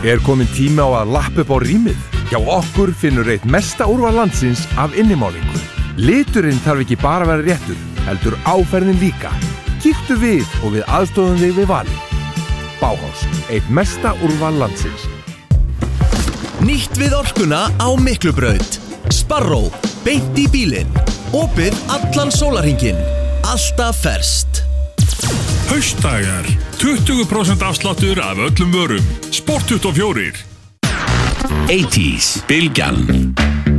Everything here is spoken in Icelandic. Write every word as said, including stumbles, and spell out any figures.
Er komin tími á að lappa upp á rýmið? Hjá okkur finnur eitt mesta úrval landsins af innimálingu. Liturinn þarf ekki bara að vera réttur, heldur áferðin líka. Kíktu við og við aðstofum þig við valið. Bauhaus, eitt mesta úrval landsins. Nýtt við orkuna á Miklubraut. Sparrow, beint í bílinn. Opið allan sólarhringinn. Alltaf ferskt. Haustdagar, tuttugu prósent afsláttur af öllum vörum. Sport tuttugu og fjögur. eighties, Bylgjan.